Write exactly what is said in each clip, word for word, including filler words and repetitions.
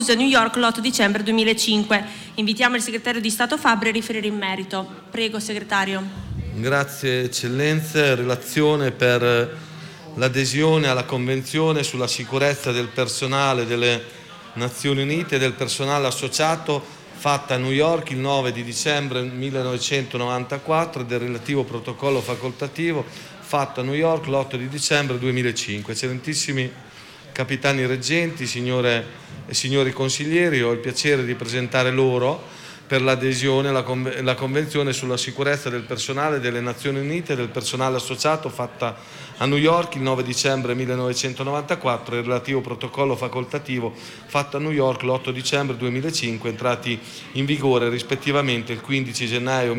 a New York l'otto dicembre duemilacinque. Invitiamo il segretario di Stato Fabbri a riferire in merito. Prego, segretario. Grazie Eccellenze. Relazione per l'adesione alla Convenzione sulla sicurezza del personale delle Nazioni Unite e del personale associato fatta a New York il nove di dicembre millenovecentonovantaquattro e del relativo protocollo facoltativo fatto a New York l'otto di dicembre duemilacinque. Eccellentissimi capitani reggenti, signore e signori consiglieri, ho il piacere di presentare loro per l'adesione alla Conve- la Convenzione sulla sicurezza del personale delle Nazioni Unite e del personale associato fatta a New York il nove dicembre millenovecentonovantaquattro e il relativo protocollo facoltativo fatto a New York l'otto dicembre duemilacinque, entrati in vigore rispettivamente il quindici gennaio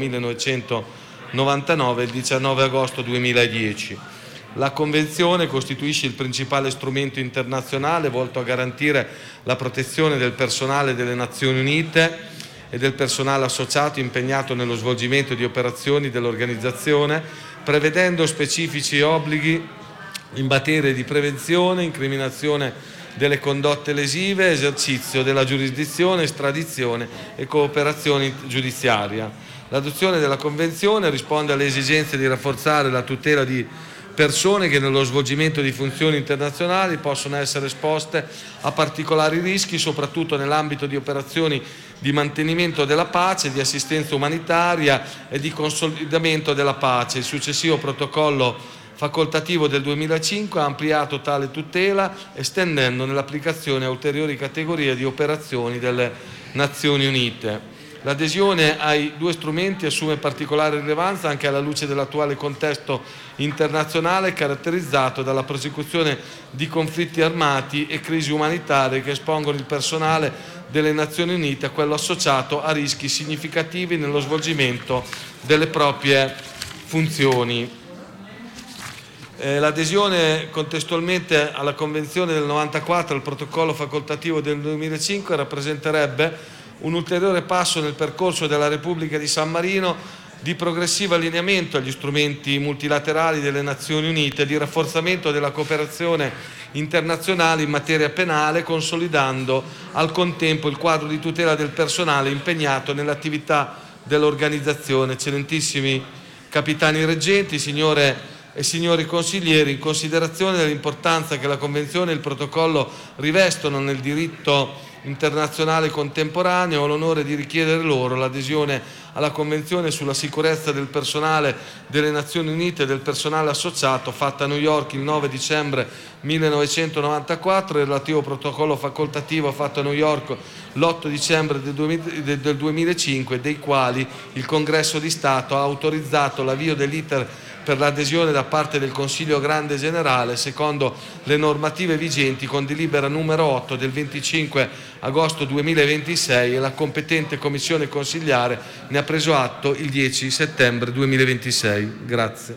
millenovecentonovantanove e il diciannove agosto duemiladieci. La Convenzione costituisce il principale strumento internazionale volto a garantire la protezione del personale delle Nazioni Unite e del personale associato impegnato nello svolgimento di operazioni dell'organizzazione, prevedendo specifici obblighi in materia di prevenzione, incriminazione delle condotte lesive, esercizio della giurisdizione, estradizione e cooperazione giudiziaria. L'adozione della Convenzione risponde alle esigenze di rafforzare la tutela di persone che nello svolgimento di funzioni internazionali possono essere esposte a particolari rischi, soprattutto nell'ambito di operazioni di mantenimento della pace, di assistenza umanitaria e di consolidamento della pace. Il successivo protocollo facoltativo del duemilacinque ha ampliato tale tutela, estendendo nell'applicazione a ulteriori categorie di operazioni delle Nazioni Unite. L'adesione ai due strumenti assume particolare rilevanza anche alla luce dell'attuale contesto internazionale caratterizzato dalla prosecuzione di conflitti armati e crisi umanitarie che espongono il personale delle Nazioni Unite a quello associato a rischi significativi nello svolgimento delle proprie funzioni. Eh, l'adesione contestualmente alla Convenzione del novantaquattro e al protocollo facoltativo del duemilacinque rappresenterebbe un ulteriore passo nel percorso della Repubblica di San Marino di progressivo allineamento agli strumenti multilaterali delle Nazioni Unite, di rafforzamento della cooperazione internazionale in materia penale, consolidando al contempo il quadro di tutela del personale impegnato nell'attività dell'organizzazione. Eccellentissimi capitani reggenti, signore e signori consiglieri, in considerazione dell'importanza che la Convenzione e il protocollo rivestono nel diritto internazionale contemporaneo, ho l'onore di richiedere loro l'adesione alla Convenzione sulla sicurezza del personale delle Nazioni Unite e del personale associato fatta a New York il nove dicembre millenovecentonovantaquattro e il relativo protocollo facoltativo fatto a New York l'otto dicembre del duemilacinque, dei quali il Congresso di Stato ha autorizzato l'avvio dell'iter per l'adesione da parte del Consiglio Grande Generale secondo le normative vigenti con delibera numero otto del venticinque agosto duemilaventisei e la competente Commissione consiliare ne ha preso atto il dieci settembre duemilaventisei. Grazie.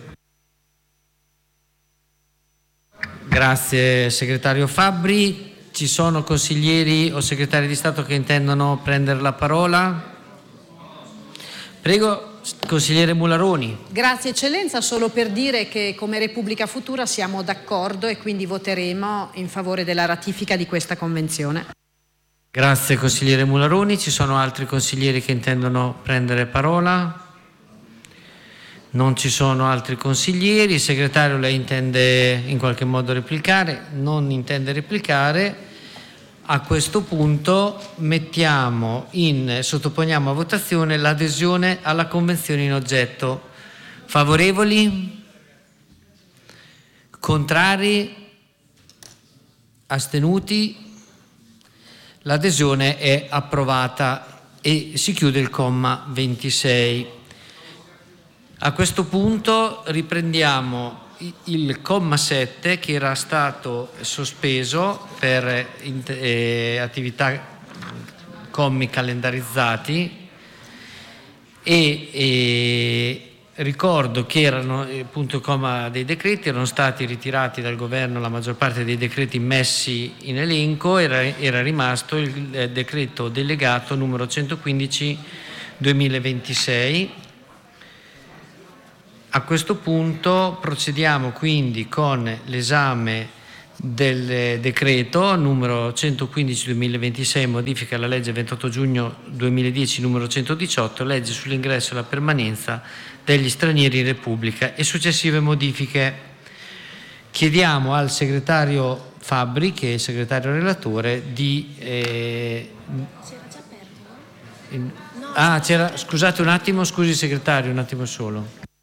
Grazie segretario Fabbri. Ci sono consiglieri o segretari di Stato che intendono prendere la parola? Prego. Consigliere Mularoni. Grazie Eccellenza, solo per dire che come Repubblica Futura siamo d'accordo e quindi voteremo in favore della ratifica di questa convenzione. Grazie consigliere Mularoni. Ci sono altri consiglieri che intendono prendere parola? Non ci sono altri consiglieri. Il segretario lei intende in qualche modo replicare? Non intende replicare. A questo punto mettiamo in, sottoponiamo a votazione l'adesione alla Convenzione in oggetto. Favorevoli? Contrari? Astenuti? L'adesione è approvata e si chiude il comma ventisei. A questo punto riprendiamo il comma sette che era stato sospeso per eh, attività commi calendarizzati e, e ricordo che erano appunto il comma dei decreti, erano stati ritirati dal governo la maggior parte dei decreti messi in elenco, era, era rimasto il decreto delegato numero centoquindici duemilaventisei. A questo punto procediamo quindi con l'esame del decreto numero centoquindici duemilaventisei, modifica la legge ventotto giugno duemiladieci numero centodiciotto, legge sull'ingresso e la permanenza degli stranieri in Repubblica, e successive modifiche. Chiediamo al segretario Fabbri, che è il segretario relatore, di... Eh, C'era già aperto, in, ah, c'era, scusate un attimo, scusi segretario, un attimo solo.